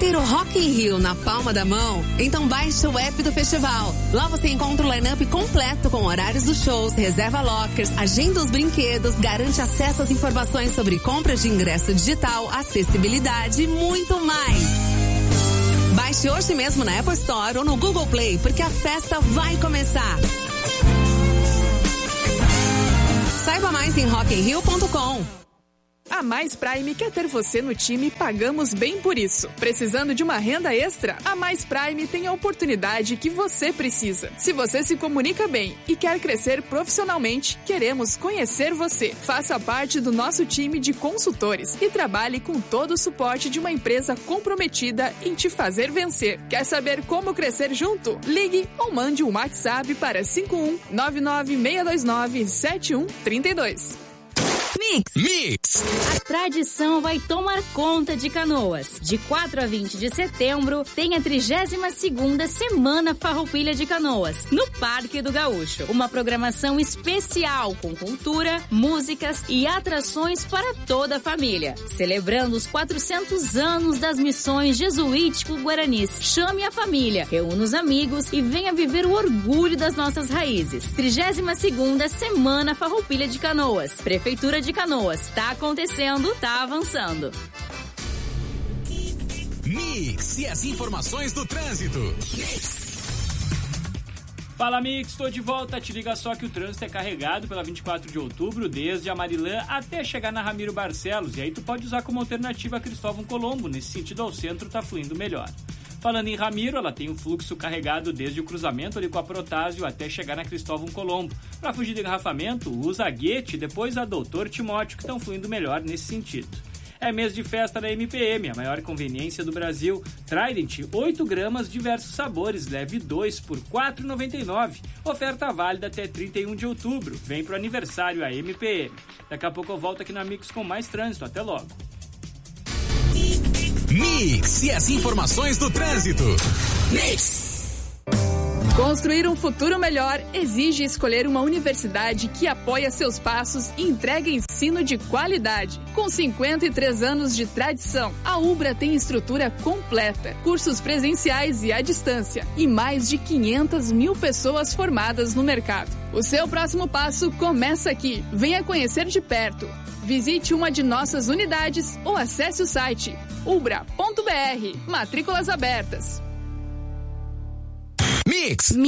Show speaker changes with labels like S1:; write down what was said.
S1: ter o Rock in Rio na palma da mão? Então baixe o app do festival. Lá você encontra o line-up completo com horários dos shows, reserva lockers, agenda os brinquedos, garante acesso às informações sobre compras de ingresso digital, acessibilidade e muito mais. Baixe hoje mesmo na Apple Store ou no Google Play, porque a festa vai começar. Saiba mais em rockinrio.com.
S2: A Mais Prime quer ter você no time e pagamos bem por isso. Precisando de uma renda extra? A Mais Prime tem a oportunidade que você precisa. Se você se comunica bem e quer crescer profissionalmente, queremos conhecer você. Faça parte do nosso time de consultores e trabalhe com todo o suporte de uma empresa comprometida em te fazer vencer. Quer saber como crescer junto? Ligue ou mande um WhatsApp para 51996297132.
S3: Mix.
S4: A tradição vai tomar conta de Canoas. De 4 a 20 de setembro, tem a 32ª Semana Farroupilha de Canoas, no Parque do Gaúcho. Uma programação especial com cultura, músicas e atrações para toda a família. Celebrando os 400 anos das missões jesuítico-guaranis. Chame a família, reúna os amigos e venha viver o orgulho das nossas raízes. 32ª Semana Farroupilha de Canoas. Prefeitura de Canoas. Tá acontecendo, tá avançando.
S3: Mix e as informações do trânsito.
S5: Fala, Mix, estou de volta. Te liga só que o trânsito é carregado pela 24 de outubro, desde a Marilã até chegar na Ramiro Barcelos. E aí tu pode usar como alternativa a Cristóvão Colombo. Nesse sentido, ao centro tá fluindo melhor. Falando em Ramiro, ela tem um fluxo carregado desde o cruzamento ali com a Protásio até chegar na Cristóvão Colombo. Para fugir de engarrafamento, usa a Guete e depois a Doutor Timóteo, que estão fluindo melhor nesse sentido. É mês de festa da MPM, a maior conveniência do Brasil. Trident, 8 gramas, diversos sabores, leve 2 por R$ 4,99. Oferta válida até 31 de outubro. Vem pro aniversário a MPM. Daqui a pouco eu volto aqui na Mix com mais trânsito. Até logo.
S3: Mix e as informações do trânsito. Mix.
S2: Construir um futuro melhor exige escolher uma universidade que apoia seus passos e entrega ensino de qualidade. Com 53 anos de tradição, a Ubra tem estrutura completa, cursos presenciais e à distância e mais de 500 mil pessoas formadas no mercado. O seu próximo passo começa aqui. Venha conhecer de perto. Visite uma de nossas unidades ou acesse o site ubra.br. Matrículas abertas.
S3: Mix.